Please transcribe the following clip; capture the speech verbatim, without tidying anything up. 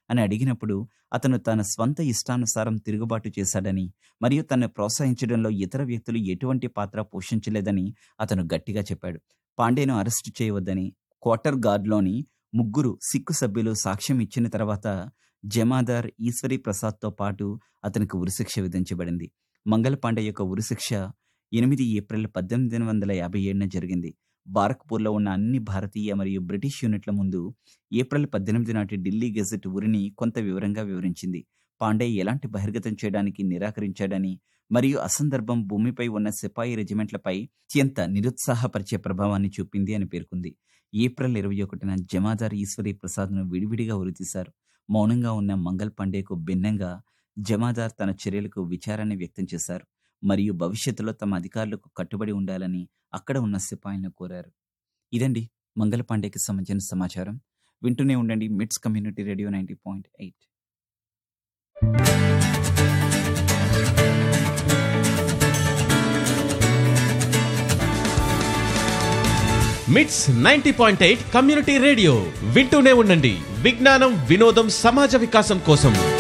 అని అడిగినప్పుడు అతను తన స్వంత ఇష్టానుసారం తిరుగుబాటు చేశాడని, మరియు తనను ప్రోత్సహించడంలో ఇతర వ్యక్తులు ఎటువంటి పాత్ర పోషించలేదని అతను గట్టిగా చెప్పాడు. పాండేను అరెస్టు చేయవద్దని క్వార్టర్ గార్డ్లోని ముగ్గురు సిక్కు సభ్యులు సాక్ష్యం ఇచ్చిన తర్వాత జమాదార్ ఈశ్వరీ ప్రసాద్తో పాటు అతనికి ఉరిశిక్ష విధించబడింది. మంగల్ పాండే యొక్క ఉరిశిక్ష ఎనిమిది ఏప్రిల్ పద్దెనిమిది వందల యాభై ఏడున జరిగింది. బారక్పూర్లో ఉన్న అన్ని భారతీయ మరియు బ్రిటిష్ యూనిట్ల ముందు ఏప్రిల్ పద్దెనిమిది నాటి ఢిల్లీ గెజెట్ ఉరిని కొంత వివరంగా వివరించింది. పాండే ఎలాంటి బహిర్గతం చేయడానికి నిరాకరించాడని మరియు అసందర్భం భూమిపై ఉన్న సిపాయి రెజిమెంట్లపై అత్యంత నిరుత్సాహపరిచే ప్రభావాన్ని చూపింది అని పేర్కొంది. ఏప్రిల్ ఇరవై ఒకటిన జమాదార్ ఈశ్వరీ ప్రసాద్ను విడివిడిగా ఉరితీశారు. మౌనంగా ఉన్న మంగల్ పాండేకు భిన్నంగా జమాదార్ తన చర్యలకు విచారాన్ని వ్యక్తం చేశారు మరియు భవిష్యత్తులో తమ అధికారులకు కట్టుబడి ఉండాలని అక్కడ ఉన్న సిపాయిలను కోరారు. ఇదండి మంగల్ పాండేకి సంబంధించిన సమాచారం. వింటూనే ఉండండి మిట్స్ community radio ninety point eight. మిట్స్ ninety point eight community radio వింటూనే ఉండండి. విజ్ఞానం, వినోదం, సమాజ వికాసం కోసం.